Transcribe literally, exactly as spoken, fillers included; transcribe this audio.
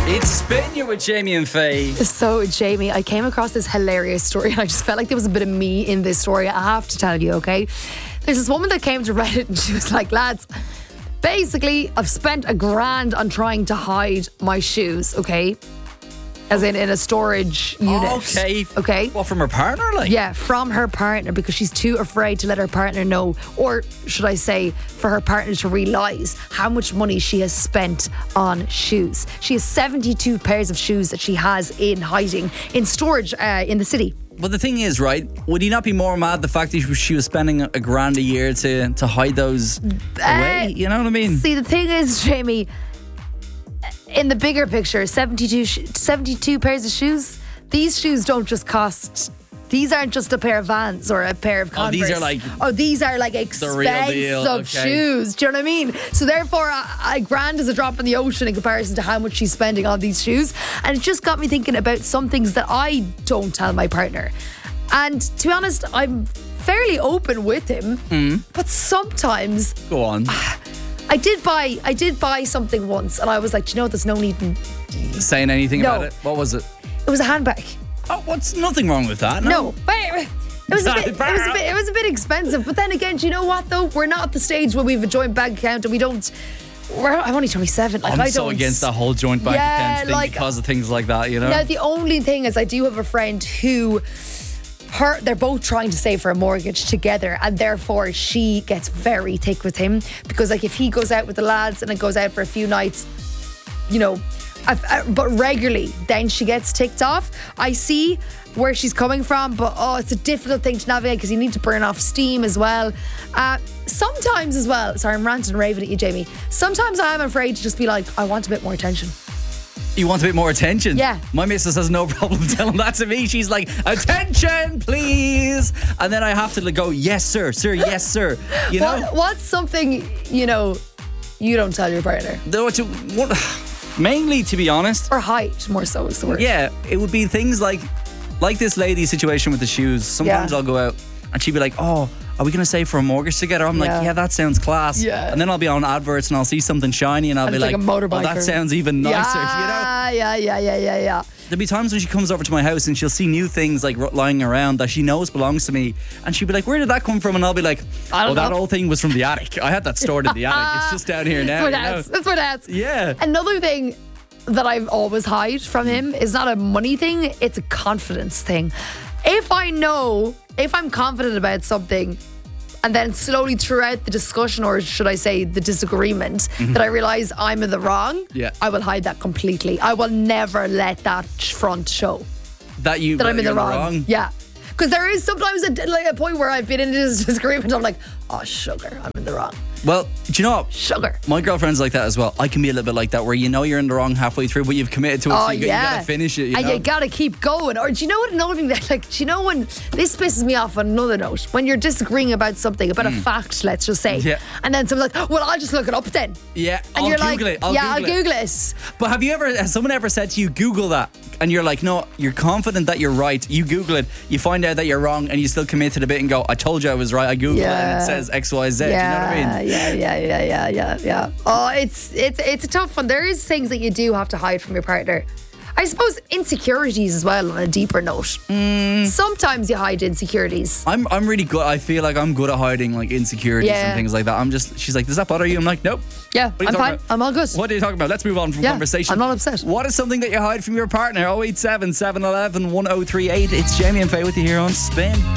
It's Spin You with Jamie and Faye. So, Jamie, I came across this hilarious story and I just felt like there was a bit of me in this story. I have to tell you, okay? There's this woman that came to Reddit and she was like, lads, basically, I've spent a grand on trying to hide my shoes, okay? As in, in a storage unit. Okay. Okay. What, from her partner? Like? Yeah, from her partner because she's too afraid to let her partner know, or should I say, for her partner to realise how much money she has spent on shoes. She has seventy-two pairs of shoes that she has in hiding, in storage uh, in the city. But the thing is, right, would he not be more mad the fact that she was spending a grand a year to, to hide those away? Uh, You know what I mean? See, the thing is, Jamie, in the bigger picture, seventy-two, sh- seventy-two pairs of shoes, these shoes don't just cost... These aren't just a pair of Vans or a pair of Converse. Oh, these are like... Oh, these are like real expensive deal, okay. shoes. Do you know what I mean? So therefore, a, a grand is a drop in the ocean in comparison to how much she's spending on these shoes. And it just got me thinking about some things that I don't tell my partner. And to be honest, I'm fairly open with him. Mm. But sometimes... Go on. I did buy I did buy something once and I was like, do you know what, there's no need in... Saying anything No. about it? What was it? It was a handbag. Oh, what's nothing wrong with that? No, but it was a bit, it was a bit, it was a bit expensive. But then again, do you know what though? We're not at the stage where we have a joint bank account and we don't. We're, I'm only twenty-seven. Like, I'm I so don't, against that whole joint bank Yeah, account thing like- because of things like that, you know? Now the only thing is, I do have a friend who. Her, they're both trying to save for a mortgage together, and therefore she gets very thick with him because, like, if he goes out with the lads and it goes out for a few nights, you know, uh, uh, but regularly, then she gets ticked off. I see where she's coming from, but oh, it's a difficult thing to navigate because you need to burn off steam as well. Uh, sometimes as well, sorry, I'm ranting and raving at you, Jamie. Sometimes I am afraid to just be like, I want a bit more attention. You want a bit more attention? Yeah. My missus has no problem telling that to me. She's like, attention, please. And then I have to like go, yes, sir, sir, yes, sir. You know? What, what's something, you know, you don't tell your partner? Though it's a- what- Mainly, to be honest, Or height, more so is the word. yeah, it would be things like, like this lady situation with the shoes. Sometimes Yeah. I'll go out and she'd be like, oh, are we going to save for a mortgage together? I'm Yeah. like, yeah, that sounds class. Yeah. And then I'll be on adverts and I'll see something shiny and I'll And be it's like, like a motorbike oh, that or- sounds even nicer, you know? yeah, yeah, yeah, yeah, yeah, yeah. There'll be times when she comes over to my house and she'll see new things like r- lying around that she knows belongs to me, and she'll be like, where did that come from? And I'll be like, I oh, don't that know. old thing was from the attic. I had that stored in the attic. It's just down here now. That's what you know? that's. That's what that's. Yeah. Another thing that I've always hide from him is not a money thing, it's a confidence thing. If I know, if I'm confident about something, and then slowly throughout the discussion, or should I say the disagreement, that I realise I'm in the wrong, Yeah. I will hide that completely. I will never let that front show That you that I'm in you're the wrong. Yeah. Because there is sometimes a, like a point where I've been in this disagreement, I'm like, oh, sugar, I'm in the wrong. Well, do you know what? Sugar. My girlfriend's like that as well. I can be a little bit like that, where you know you're in the wrong halfway through, but you've committed to it, Oh, so you, yeah. you gotta finish it. You and know? you gotta keep going. Or do you know what another thing that, like, do you know when this pisses me off on another note? When you're disagreeing about something, about a fact, let's just say. Mm. Yeah. And then someone's like, well, I'll just look it up then. yeah, And I'll you're Google like, it. I'll yeah, Google I'll it. Google it. But have you ever, has someone ever said to you, Google that? And you're like, no, you're confident that you're right. You Google it, you find out that you're wrong, and you still commit to the bit and go, I told you I was right. I Googled it and Yeah. it says X, Y, Z. Yeah, Do you know what I mean? yeah, yeah, yeah, yeah, yeah, yeah. Oh, it's it's it's a tough one. There is things that you do have to hide from your partner. I suppose insecurities as well, on a deeper note. Mm. Sometimes you hide insecurities. I'm I'm really good. I feel like I'm good at hiding like insecurities Yeah. and things like that. I'm just, she's like, does that bother you? I'm like, nope. Yeah, What are you I'm talking fine. about? I'm all good. What are you talking about? Let's move on from Yeah, conversation. I'm not upset. What is something that you hide from your partner? oh eight seven, seven one one, one oh three eight. It's Jamie and Faye with you here on Spin.